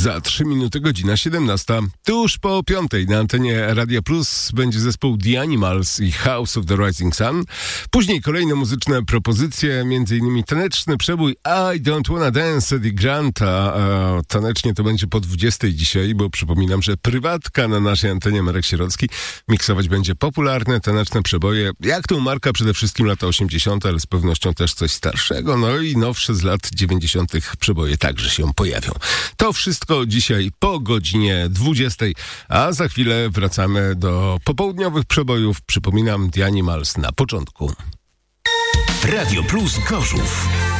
Za 3 minuty godzina 17. Tuż po 5 na antenie Radia Plus będzie zespół The Animals i House of the Rising Sun. Później kolejne muzyczne propozycje, m.in. taneczny przebój I Don't Wanna Dance Eddie Granta. Tanecznie to będzie po 20 dzisiaj, bo przypominam, że prywatka na naszej antenie Marek Sierocki miksować będzie popularne taneczne przeboje. Jak to marka przede wszystkim lata 80., ale z pewnością też coś starszego. No i nowsze z lat 90. przeboje także się pojawią. To wszystko dzisiaj po godzinie 20, a za chwilę wracamy do popołudniowych przebojów. Przypominam, The Animals na początku. Radio Plus Gorzów.